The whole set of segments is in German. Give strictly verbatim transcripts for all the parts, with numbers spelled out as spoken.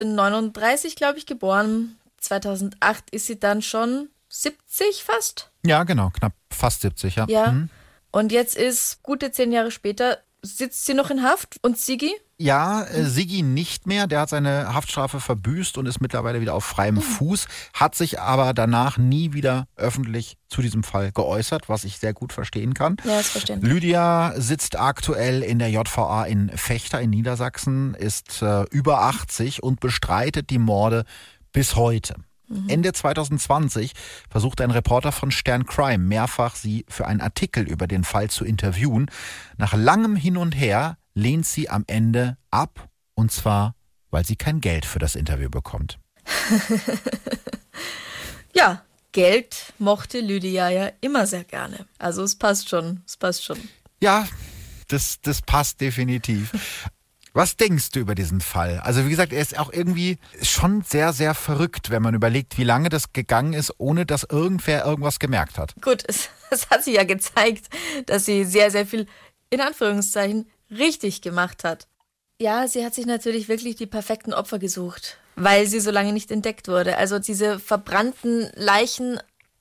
neununddreißig, glaube ich, geboren. zweitausendacht ist sie dann schon siebzig fast. Ja, genau, knapp fast siebzig, ja. Ja. Mhm. Und jetzt ist, gute zehn Jahre später, sitzt sie noch in Haft. Und Sigi? Ja, äh, Sigi nicht mehr. Der hat seine Haftstrafe verbüßt und ist mittlerweile wieder auf freiem Mhm. Fuß, hat sich aber danach nie wieder öffentlich zu diesem Fall geäußert, was ich sehr gut verstehen kann. Ja, das verstehen. Lydia sitzt aktuell in der J V A in Vechta in Niedersachsen, ist äh, über achtzig und bestreitet die Morde bis heute. Mhm. Ende zwanzig zwanzig versuchte ein Reporter von Stern Crime mehrfach, sie für einen Artikel über den Fall zu interviewen. Nach langem Hin und Her lehnt sie am Ende ab, und zwar, weil sie kein Geld für das Interview bekommt. Ja, Geld mochte Lydia ja immer sehr gerne. Also es passt schon, es passt schon. Ja, das, das passt definitiv. Was denkst du über diesen Fall? Also wie gesagt, er ist auch irgendwie schon sehr, sehr verrückt, wenn man überlegt, wie lange das gegangen ist, ohne dass irgendwer irgendwas gemerkt hat. Gut, es, es hat sich ja gezeigt, dass sie sehr, sehr viel, in Anführungszeichen, richtig gemacht hat. Ja, sie hat sich natürlich wirklich die perfekten Opfer gesucht, weil sie so lange nicht entdeckt wurde. Also diese verbrannten Leichen,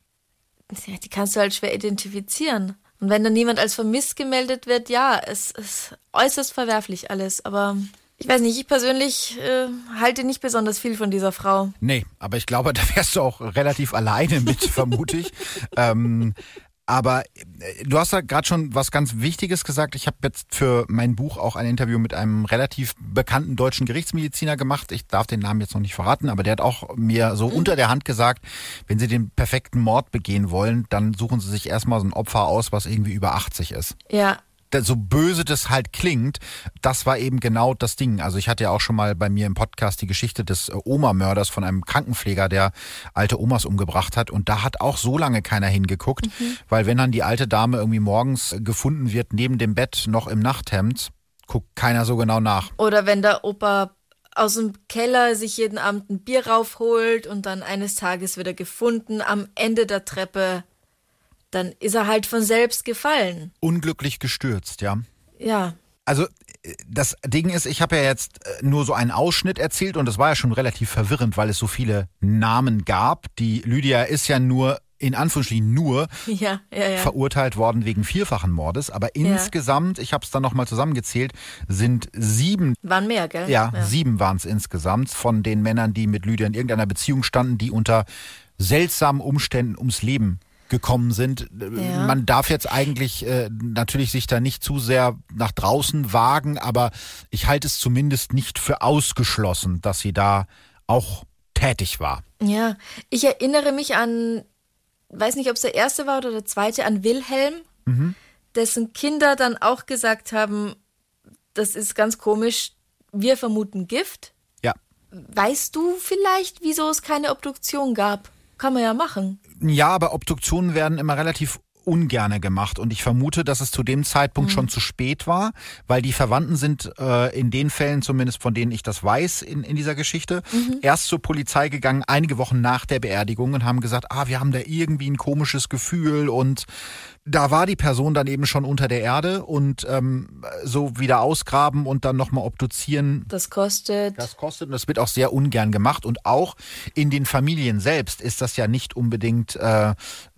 die kannst du halt schwer identifizieren. Und wenn dann niemand als vermisst gemeldet wird, ja, es ist äußerst verwerflich alles. Aber ich weiß nicht, ich persönlich äh, halte nicht besonders viel von dieser Frau. Nee, aber ich glaube, da wärst du auch relativ alleine mit, vermute ich. ähm, aber äh, du hast da gerade schon was ganz Wichtiges gesagt. Ich habe jetzt für mein Buch auch ein Interview mit einem relativ bekannten deutschen Gerichtsmediziner gemacht. Ich darf den Namen jetzt noch nicht verraten, aber der hat auch mir so mhm. unter der Hand gesagt, wenn Sie den perfekten Mord begehen wollen, dann suchen Sie sich erstmal so ein Opfer aus, was irgendwie über achtzig ist. Ja. So böse das halt klingt, das war eben genau das Ding. Also ich hatte ja auch schon mal bei mir im Podcast die Geschichte des Oma-Mörders von einem Krankenpfleger, der alte Omas umgebracht hat. Und da hat auch so lange keiner hingeguckt, mhm. weil wenn dann die alte Dame irgendwie morgens gefunden wird, neben dem Bett noch im Nachthemd, guckt keiner so genau nach. Oder wenn der Opa aus dem Keller sich jeden Abend ein Bier raufholt und dann eines Tages wieder gefunden am Ende der Treppe, dann ist er halt von selbst gefallen. Unglücklich gestürzt, ja. Ja. Also das Ding ist, ich habe ja jetzt nur so einen Ausschnitt erzählt und das war ja schon relativ verwirrend, weil es so viele Namen gab. Die Lydia ist ja nur, in Anführungsstrichen nur, ja, ja, ja. verurteilt worden wegen vierfachen Mordes. Aber ja. insgesamt, ich habe es dann nochmal zusammengezählt, sind sieben... Waren mehr, gell? Ja, ja. sieben waren es insgesamt von den Männern, die mit Lydia in irgendeiner Beziehung standen, die unter seltsamen Umständen ums Leben gekommen sind. Ja. Man darf jetzt eigentlich äh, natürlich sich da nicht zu sehr nach draußen wagen, aber ich halte es zumindest nicht für ausgeschlossen, dass sie da auch tätig war. Ja, ich erinnere mich an, weiß nicht, ob es der erste war oder der zweite, an Wilhelm, mhm. dessen Kinder dann auch gesagt haben, das ist ganz komisch, wir vermuten Gift. Ja. Weißt du vielleicht, wieso es keine Obduktion gab? Kann man ja machen. Ja, aber Obduktionen werden immer relativ ungerne gemacht und ich vermute, dass es zu dem Zeitpunkt mhm. schon zu spät war, weil die Verwandten sind äh, in den Fällen, zumindest von denen ich das weiß in, in dieser Geschichte, mhm. erst zur Polizei gegangen, einige Wochen nach der Beerdigung und haben gesagt, ah, wir haben da irgendwie ein komisches Gefühl und da war die Person dann eben schon unter der Erde und ähm, so wieder ausgraben und dann nochmal obduzieren. Das kostet. Das kostet und das wird auch sehr ungern gemacht. Und auch in den Familien selbst ist das ja nicht unbedingt äh,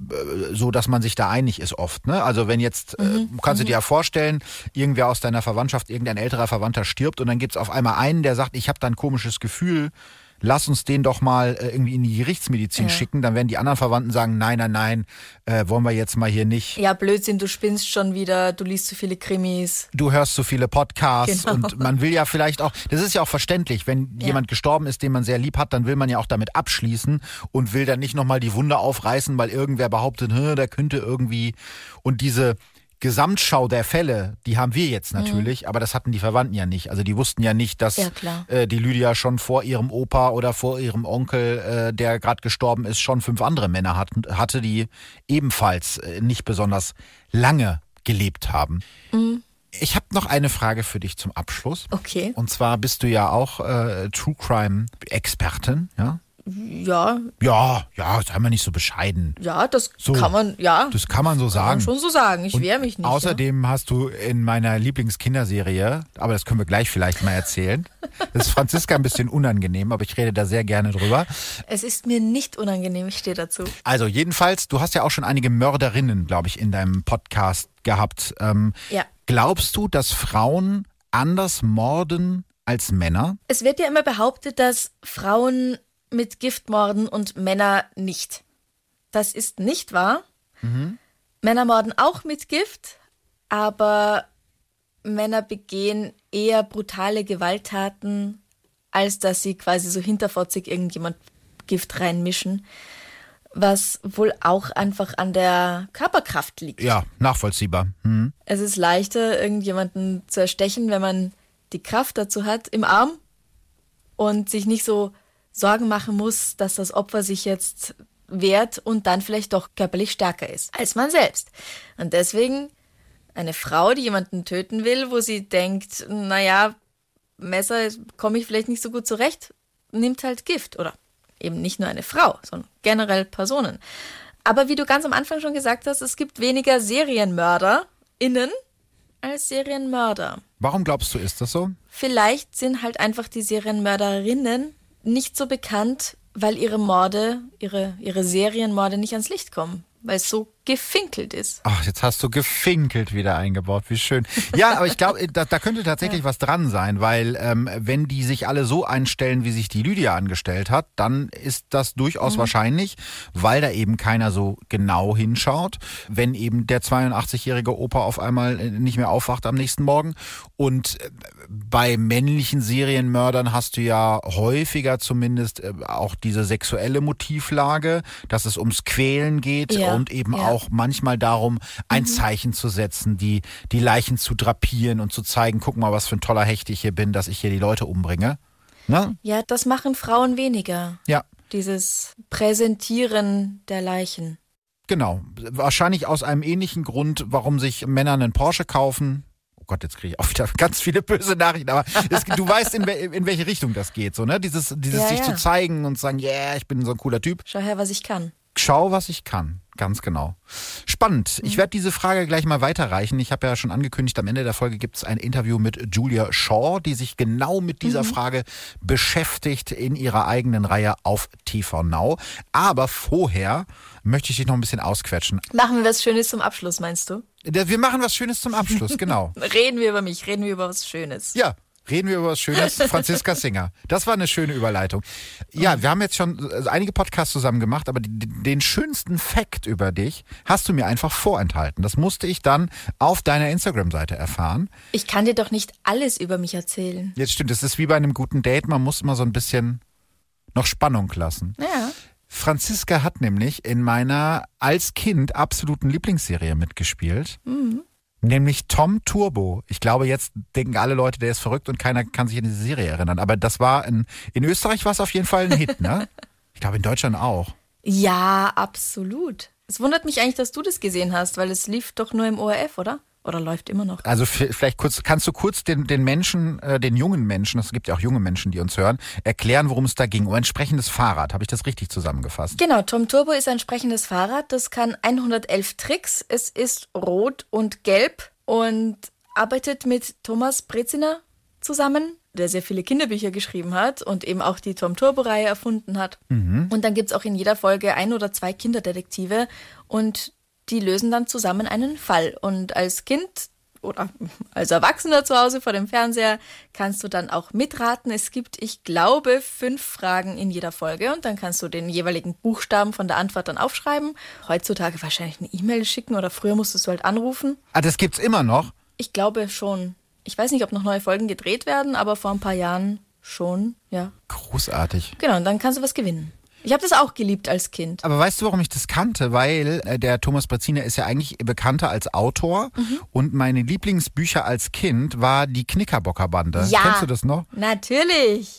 so, dass man sich da einig ist oft. Ne? Also wenn jetzt, mhm. äh, kannst du dir ja vorstellen, irgendwer aus deiner Verwandtschaft, irgendein älterer Verwandter stirbt und dann gibt es auf einmal einen, der sagt, ich habe da ein komisches Gefühl, lass uns den doch mal äh, irgendwie in die Gerichtsmedizin ja. schicken. Dann werden die anderen Verwandten sagen, nein, nein, nein, äh, wollen wir jetzt mal hier nicht. Ja, Blödsinn, du spinnst schon wieder, du liest zu viele Krimis. Du hörst zu viele Podcasts genau. und man will ja vielleicht auch, das ist ja auch verständlich, wenn ja. jemand gestorben ist, den man sehr lieb hat, dann will man ja auch damit abschließen und will dann nicht nochmal die Wunde aufreißen, weil irgendwer behauptet, der könnte irgendwie und diese Gesamtschau der Fälle, die haben wir jetzt natürlich, mhm. aber das hatten die Verwandten ja nicht. Also die wussten ja nicht, dass ja, äh, die Lydia schon vor ihrem Opa oder vor ihrem Onkel, äh, der gerade gestorben ist, schon fünf andere Männer hat, hatte, die ebenfalls äh, nicht besonders lange gelebt haben. Mhm. Ich habe noch eine Frage für dich zum Abschluss. Okay. Und zwar bist du ja auch äh, True Crime Expertin, ja? Ja, Ja, ja, sei mal nicht so bescheiden. ja, das So, kann man, ja, Das kann man so kann sagen. man schon so sagen. Ich Und wehre mich nicht. Außerdem hast du in meiner Lieblingskinderserie, aber das können wir gleich vielleicht mal erzählen, das ist Franziska ein bisschen unangenehm, aber ich rede da sehr gerne drüber. Ja. Es ist mir nicht unangenehm, ich stehe dazu. Also jedenfalls, du hast ja auch schon einige Mörderinnen, glaube ich, in deinem Podcast gehabt. Ähm, Ja. Glaubst du, dass Frauen anders morden als Männer? Es wird ja immer behauptet, dass Frauen mit Gift morden und Männer nicht. Das ist nicht wahr. Mhm. Männer morden auch mit Gift, aber Männer begehen eher brutale Gewalttaten, als dass sie quasi so hinterfotzig irgendjemand Gift reinmischen, was wohl auch einfach an der Körperkraft liegt. Ja, nachvollziehbar. Hm. Es ist leichter, irgendjemanden zu erstechen, wenn man die Kraft dazu hat im Arm und sich nicht so Sorgen machen muss, dass das Opfer sich jetzt wehrt und dann vielleicht doch körperlich stärker ist als man selbst. Und deswegen eine Frau, die jemanden töten will, wo sie denkt, naja, Messer komme ich vielleicht nicht so gut zurecht, nimmt halt Gift. Oder eben nicht nur eine Frau, sondern generell Personen. Aber wie du ganz am Anfang schon gesagt hast, es gibt weniger SerienmörderInnen als Serienmörder. Warum glaubst du, ist das so? Vielleicht sind halt einfach die Serienmörderinnen nicht so bekannt, weil ihre Morde, ihre, ihre Serienmorde nicht ans Licht kommen, weil es so gefinkelt ist. Ach, jetzt hast du gefinkelt wieder eingebaut, wie schön. Ja, aber ich glaube, da, da könnte tatsächlich ja. was dran sein, weil ähm, wenn die sich alle so einstellen, wie sich die Lydia angestellt hat, dann ist das durchaus mhm. wahrscheinlich, weil da eben keiner so genau hinschaut, wenn eben der zweiundachtzigjährige Opa auf einmal nicht mehr aufwacht am nächsten Morgen. Und bei männlichen Serienmördern hast du ja häufiger zumindest auch diese sexuelle Motivlage, dass es ums Quälen geht ja. und eben ja. auch manchmal darum, ein mhm. Zeichen zu setzen, die, die Leichen zu drapieren und zu zeigen, guck mal, was für ein toller Hecht ich hier bin, dass ich hier die Leute umbringe. Ne? Ja, das machen Frauen weniger. Ja. Dieses Präsentieren der Leichen. Genau. Wahrscheinlich aus einem ähnlichen Grund, warum sich Männer einen Porsche kaufen. Oh Gott, jetzt kriege ich auch wieder ganz viele böse Nachrichten, aber es, du weißt, in, in welche Richtung das geht, so, ne? Dieses, dieses ja, sich ja. zu zeigen und sagen, yeah, ich bin so ein cooler Typ. Schau her, was ich kann. Schau, was ich kann. Ganz genau. Spannend. Ich werde diese Frage gleich mal weiterreichen. Ich habe ja schon angekündigt, am Ende der Folge gibt es ein Interview mit Julia Shaw, die sich genau mit dieser mhm. Frage beschäftigt in ihrer eigenen Reihe auf T V Now. Aber vorher möchte ich dich noch ein bisschen ausquetschen. Machen wir was Schönes zum Abschluss, meinst du? Wir machen was Schönes zum Abschluss, genau. Reden wir über mich, reden wir über was Schönes. Ja. Reden wir über was Schönes. Franziska Singer. Das war eine schöne Überleitung. Ja, wir haben jetzt schon einige Podcasts zusammen gemacht, aber den schönsten Fact über dich hast du mir einfach vorenthalten. Das musste ich dann auf deiner Instagram-Seite erfahren. Ich kann dir doch nicht alles über mich erzählen. Jetzt stimmt, es ist wie bei einem guten Date. Man muss immer so ein bisschen noch Spannung lassen. Ja. Franziska hat nämlich in meiner als Kind absoluten Lieblingsserie mitgespielt. Mhm. Nämlich Tom Turbo. Ich glaube, jetzt denken alle Leute, der ist verrückt und keiner kann sich an diese Serie erinnern. Aber das war ein, in Österreich war es auf jeden Fall ein Hit, ne? Ich glaube, in Deutschland auch. Ja, absolut. Es wundert mich eigentlich, dass du das gesehen hast, weil es lief doch nur im O R F, oder? Oder läuft immer noch? Also vielleicht kurz, kannst du kurz den, den Menschen, äh, den jungen Menschen, es gibt ja auch junge Menschen, die uns hören, erklären, worum es da ging. Um ein sprechendes Fahrrad. Habe ich das richtig zusammengefasst? Genau, Tom Turbo ist ein sprechendes Fahrrad. Das kann hundertelf Tricks. Es ist rot und gelb und arbeitet mit Thomas Brezina zusammen, der sehr viele Kinderbücher geschrieben hat und eben auch die Tom Turbo-Reihe erfunden hat. Mhm. Und dann gibt es auch in jeder Folge ein oder zwei Kinderdetektive und die lösen dann zusammen einen Fall. Und als Kind oder als Erwachsener zu Hause vor dem Fernseher kannst du dann auch mitraten. Es gibt, ich glaube, fünf Fragen in jeder Folge und dann kannst du den jeweiligen Buchstaben von der Antwort dann aufschreiben. Heutzutage wahrscheinlich eine E-Mail schicken oder früher musstest du halt anrufen. Ah, das gibt's immer noch? Ich glaube schon. Ich weiß nicht, ob noch neue Folgen gedreht werden, aber vor ein paar Jahren schon, ja. Großartig. Genau, und dann kannst du was gewinnen. Ich habe das auch geliebt als Kind. Aber weißt du, warum ich das kannte? Weil äh, der Thomas Brezina ist ja eigentlich bekannter als Autor mhm. und meine Lieblingsbücher als Kind war die Knickerbocker-Bande. Ja, kennst du das noch? Natürlich.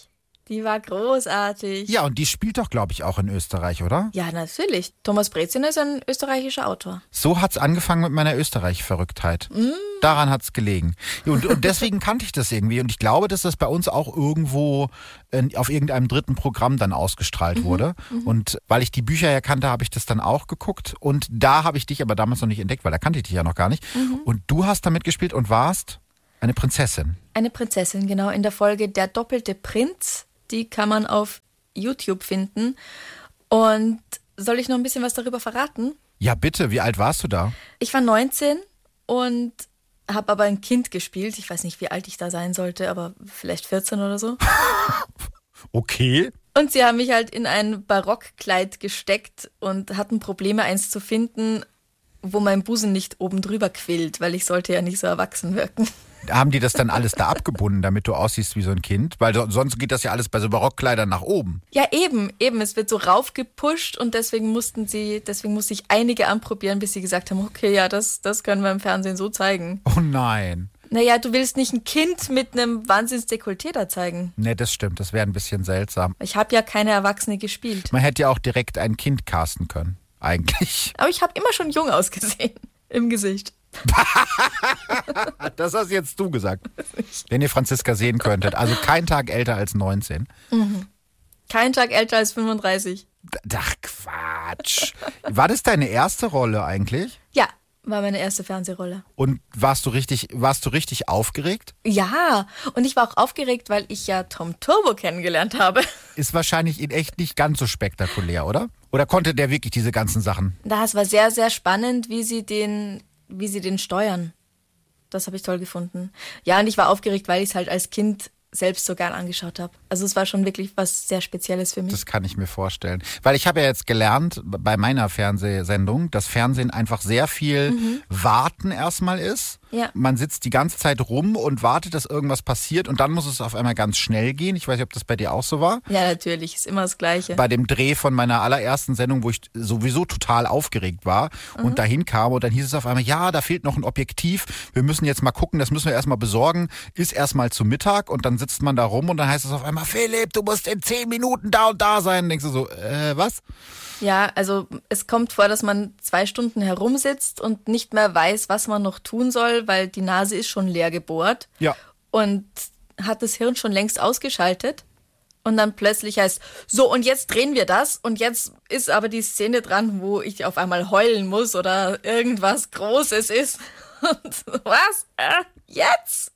Die war großartig. Ja, und die spielt doch, glaube ich, auch in Österreich, oder? Ja, natürlich. Thomas Brezina ist ein österreichischer Autor. So hat's angefangen mit meiner Österreich-Verrücktheit. Mm. Daran hat's gelegen. Und, und deswegen kannte ich das irgendwie. Und ich glaube, dass das bei uns auch irgendwo in, auf irgendeinem dritten Programm dann ausgestrahlt mhm. wurde. Mhm. Und weil ich die Bücher ja kannte, habe ich das dann auch geguckt. Und da habe ich dich aber damals noch nicht entdeckt, weil da kannte ich dich ja noch gar nicht. Mhm. Und du hast da mitgespielt und warst eine Prinzessin. Eine Prinzessin, genau. In der Folge Der doppelte Prinz. Die kann man auf YouTube finden. Und soll ich noch ein bisschen was darüber verraten? Ja, bitte. Wie alt warst du da? Ich war neunzehn und habe aber ein Kind gespielt. Ich weiß nicht, wie alt ich da sein sollte, aber vielleicht vierzehn oder so. Okay. Und sie haben mich halt in ein Barockkleid gesteckt und hatten Probleme, eins zu finden, wo mein Busen nicht oben drüber quillt, weil ich sollte ja nicht so erwachsen wirken. Haben die das dann alles da abgebunden, damit du aussiehst wie so ein Kind? Weil sonst geht das ja alles bei so Barockkleidern nach oben. Ja, eben, eben. Es wird so raufgepusht und deswegen mussten sie, deswegen musste ich einige anprobieren, bis sie gesagt haben, okay, ja, das, das können wir im Fernsehen so zeigen. Oh nein. Naja, du willst nicht ein Kind mit einem Wahnsinns-Dekolleté da zeigen. Nee, das stimmt. Das wäre ein bisschen seltsam. Ich habe ja keine Erwachsene gespielt. Man hätte ja auch direkt ein Kind casten können, eigentlich. Aber ich habe immer schon jung ausgesehen im Gesicht. Das hast jetzt du gesagt. Wenn ihr Franziska sehen könntet. Also kein Tag älter als neunzehn. Mhm. Kein Tag älter als fünfunddreißig. Ach, Quatsch. War das deine erste Rolle eigentlich? Ja, war meine erste Fernsehrolle. Und warst du richtig, warst du richtig aufgeregt? Ja, und ich war auch aufgeregt, weil ich ja Tom Turbo kennengelernt habe. Ist wahrscheinlich in echt nicht ganz so spektakulär, oder? Oder konnte der wirklich diese ganzen Sachen? Das war sehr, sehr spannend, wie sie den... wie sie den steuern. Das habe ich toll gefunden. Ja, und ich war aufgeregt, weil ich es halt als Kind selbst so gern angeschaut habe. Also es war schon wirklich was sehr Spezielles für mich. Das kann ich mir vorstellen. Weil ich habe ja jetzt gelernt bei meiner Fernsehsendung, dass Fernsehen einfach sehr viel mhm. Warten erstmal ist. Ja. Man sitzt die ganze Zeit rum und wartet, dass irgendwas passiert und dann muss es auf einmal ganz schnell gehen. Ich weiß nicht, ob das bei dir auch so war. Ja, natürlich. Ist immer das Gleiche. Bei dem Dreh von meiner allerersten Sendung, wo ich sowieso total aufgeregt war mhm. und dahin kam und dann hieß es auf einmal, ja, da fehlt noch ein Objektiv. Wir müssen jetzt mal gucken, das müssen wir erstmal besorgen. Ist erstmal zu Mittag und dann sitzt man da rum und dann heißt es auf einmal, Philipp, du musst in zehn Minuten da und da sein. Und denkst du so, äh, was? Ja, also es kommt vor, dass man zwei Stunden herumsitzt und nicht mehr weiß, was man noch tun soll, weil die Nase ist schon leer gebohrt. Ja. Und hat das Hirn schon längst ausgeschaltet. Und dann plötzlich heißt, so und jetzt drehen wir das und jetzt ist aber die Szene dran, wo ich auf einmal heulen muss oder irgendwas Großes ist. Und was? Äh, jetzt?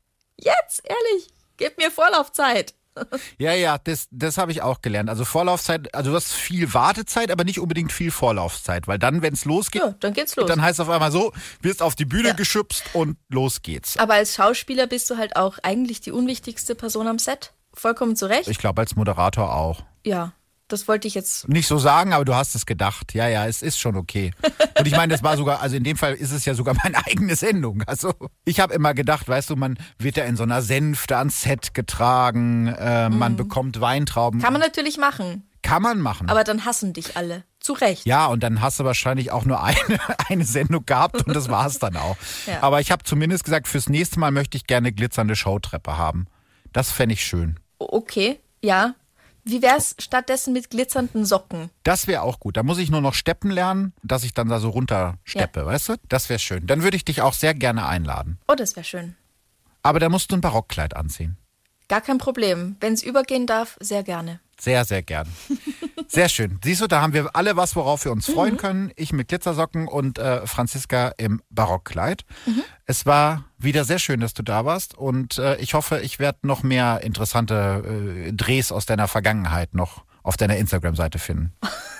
Jetzt? Ehrlich? Gib mir Vorlaufzeit. Ja, ja, das, das habe ich auch gelernt. Also Vorlaufzeit, also du hast viel Wartezeit, aber nicht unbedingt viel Vorlaufzeit, weil dann, wenn es losgeht, ja, dann geht's los. Dann heißt es auf einmal so, wirst auf die Bühne ja. geschubst und los geht's. Aber als Schauspieler bist du halt auch eigentlich die unwichtigste Person am Set. Vollkommen zu Recht. Ich glaube, als Moderator auch. Ja, das wollte ich jetzt... Nicht so sagen, aber du hast es gedacht. Ja, ja, es ist schon okay. Und ich meine, das war sogar, also in dem Fall ist es ja sogar meine eigene Sendung. Also ich habe immer gedacht, weißt du, man wird ja in so einer Sänfte ans Set getragen, äh, mhm. man bekommt Weintrauben. Kann man natürlich machen. Kann man machen. Aber dann hassen dich alle. Zu Recht. Ja, und dann hast du wahrscheinlich auch nur eine, eine Sendung gehabt und das war es dann auch. Ja. Aber ich habe zumindest gesagt, fürs nächste Mal möchte ich gerne glitzernde Showtreppe haben. Das fände ich schön. Okay, ja. Wie wär's stattdessen mit glitzernden Socken? Das wäre auch gut. Da muss ich nur noch steppen lernen, dass ich dann da so runter steppe, ja. weißt du? Das wäre schön. Dann würde ich dich auch sehr gerne einladen. Oh, das wäre schön. Aber da musst du ein Barockkleid anziehen. Gar kein Problem. Wenn es übergehen darf, sehr gerne. Sehr, sehr gern. Sehr schön. Siehst du, da haben wir alle was, worauf wir uns freuen mhm. können. Ich mit Glitzersocken und äh, Franziska im Barockkleid. Mhm. Es war wieder sehr schön, dass du da warst und äh, ich hoffe, ich werde noch mehr interessante äh, Drehs aus deiner Vergangenheit noch auf deiner Instagram-Seite finden.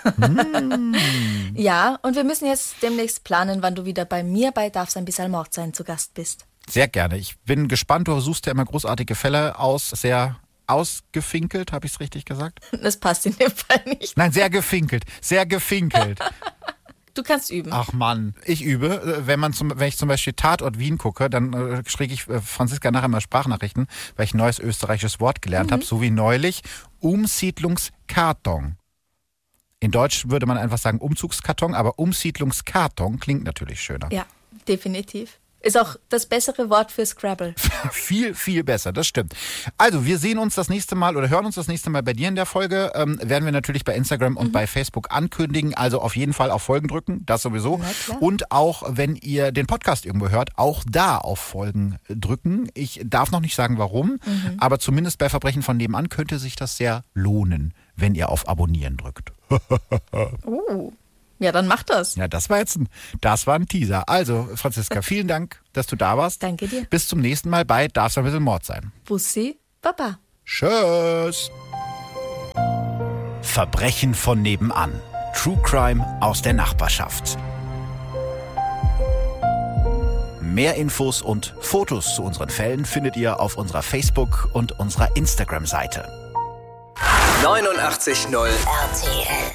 mm. Ja, und wir müssen jetzt demnächst planen, wann du wieder bei mir bei Darf's ein bisschen Mord sein zu Gast bist. Sehr gerne. Ich bin gespannt, du suchst ja immer großartige Fälle aus, sehr ausgefinkelt, habe ich es richtig gesagt? Das passt in dem Fall nicht. Nein, sehr gefinkelt, sehr gefinkelt. Du kannst üben. Ach Mann, ich übe. Wenn, man zum, wenn ich zum Beispiel Tatort Wien gucke, dann äh, schräg ich äh, Franziska nachher mal Sprachnachrichten, weil ich ein neues österreichisches Wort gelernt mhm. habe, so wie neulich Umsiedlungskarton. In Deutsch würde man einfach sagen Umzugskarton, aber Umsiedlungskarton klingt natürlich schöner. Ja, definitiv. Ist auch das bessere Wort für Scrabble. Viel, viel besser, das stimmt. Also, wir sehen uns das nächste Mal oder hören uns das nächste Mal bei dir in der Folge. Ähm, werden wir natürlich bei Instagram und mhm. bei Facebook ankündigen. Also auf jeden Fall auf Folgen drücken, das sowieso. Und auch, wenn ihr den Podcast irgendwo hört, auch da auf Folgen drücken. Ich darf noch nicht sagen, warum, mhm. aber zumindest bei Verbrechen von nebenan könnte sich das sehr lohnen, wenn ihr auf Abonnieren drückt. Oh. Ja, dann mach das. Ja, das war jetzt ein, das war ein Teaser. Also, Franziska, vielen Dank, dass du da warst. Danke dir. Bis zum nächsten Mal bei Darf's ein bisschen Mord sein. Bussi, Baba. Tschüss. Verbrechen von nebenan. True Crime aus der Nachbarschaft. Mehr Infos und Fotos zu unseren Fällen findet ihr auf unserer Facebook- und unserer Instagram-Seite. neunundachtzig Komma null R T L